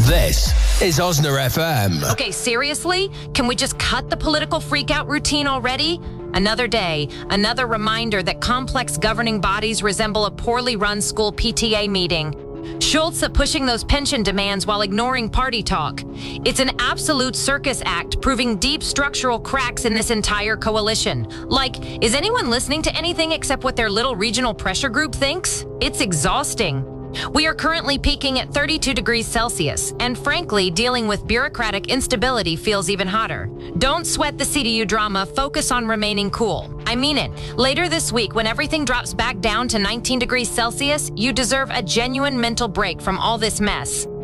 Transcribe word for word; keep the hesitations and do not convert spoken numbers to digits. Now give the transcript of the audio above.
This is Osna F M. Okay, seriously? Can we just cut the political freakout routine already? Another day, another reminder that complex governing bodies resemble a poorly run school P T A meeting. Schultz pushing those pension demands while ignoring party talk. It's an absolute circus act, proving deep structural cracks in this entire coalition. Like, is anyone listening to anything except what their little regional pressure group thinks? It's exhausting. We are currently peaking at thirty-two degrees Celsius, and frankly, dealing with bureaucratic instability feels even hotter. Don't sweat the C D U drama, focus on remaining cool. I mean it. Later this week, when everything drops back down to nineteen degrees Celsius, you deserve a genuine mental break from all this mess.